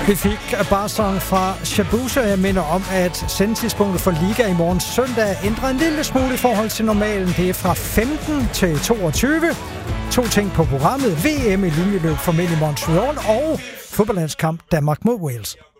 Vi fik Barsong fra Shabusa. Jeg minder om, at sendtidspunktet for Liga i morgen søndag er ændret en lille smule i forhold til normalen. Det er fra 15 til 22. 2 ting på programmet. VM i linjeløb for mænd i Montreal og fodboldlandskamp Danmark mod Wales.